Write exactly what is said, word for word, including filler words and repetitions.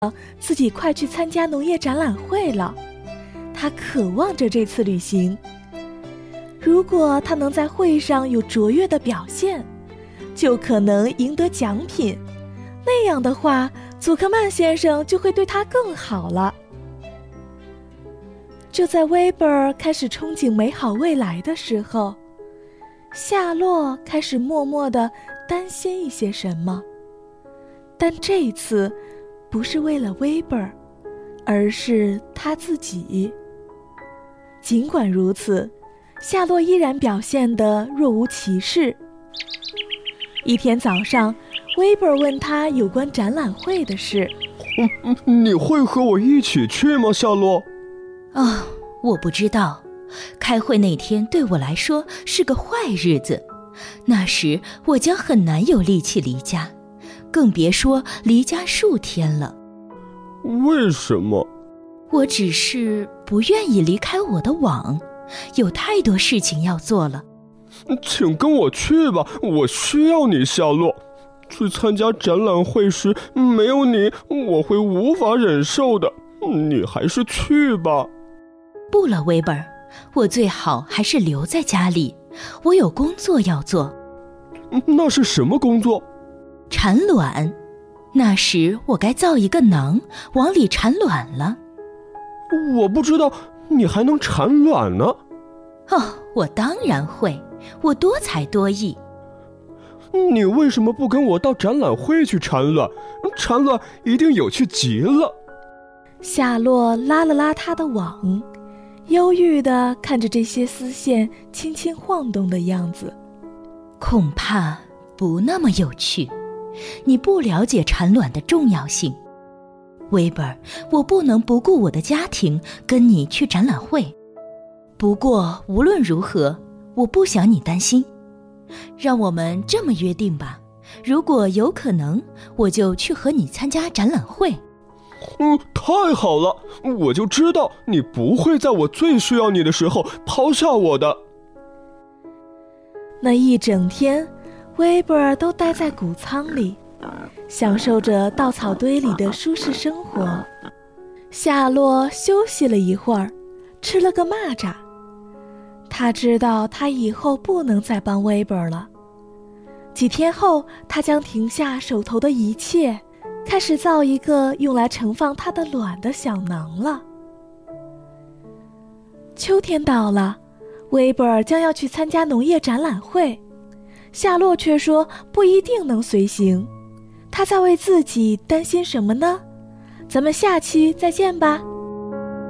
自己快去参加农业展览会了。他渴望着这次旅行。如果他能在会上有卓越的表现，就可能赢得奖品。那样的话，祖克曼先生就会对他更好了。就在威伯尔开始憧憬美好未来的时候，夏洛开始默默地担心一些什么。但这一次不是为了威伯尔，而是他自己。尽管如此，夏洛依然表现得若无其事。一天早上，威伯尔问他有关展览会的事。 嗯，你会和我一起去吗，夏洛？ 哦，我不知道。开会那天对我来说是个坏日子，那时我将很难有力气离家，更别说离家数天了。 为什么？ 我只是不愿意离开我的网，有太多事情要做了。 请跟我去吧，我需要你，夏洛。去参加展览会时，没有你，我会无法忍受的。你还是去吧。 不了，威伯尔，我最好还是留在家里，我有工作要做。 那是什么工作？ 产卵。那时我该造一个囊，往里产卵了。 我不知道你还能产卵呢。 哦，我当然会，我多才多艺。 你为什么不跟我到展览会去产卵？产卵一定有趣极了。 夏洛拉了拉他的网，忧郁地看着这些丝线轻轻晃动的样子。 恐怕不那么有趣，你不了解产卵的重要性。威伯尔，我不能不顾我的家庭跟你去展览会。不过无论如何，我不想你担心。让我们这么约定吧，如果有可能，我就去和你参加展览会。 嗯，太好了，我就知道你不会在我最需要你的时候抛下我的。 那一整天，威伯尔都待在谷仓里，享受着稻草堆里的舒适生活。夏洛休息了一会儿，吃了个蚂蚱。他知道他以后不能再帮威伯尔了。几天后，他将停下手头的一切，开始造一个用来盛放他的卵的小囊了。秋天到了，威伯尔将要去参加农业展览会，夏洛却说不一定能随行。他在为自己担心什么呢？咱们下期再见吧。